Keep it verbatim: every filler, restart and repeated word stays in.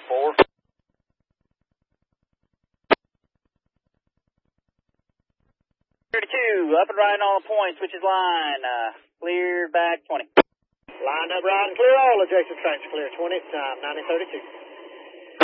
four. thirty-two, up and riding on the point, switches line, uh, clear back twenty. Lined up, riding clear, all adjacent trains clear, twenty, time ninety thirty-two.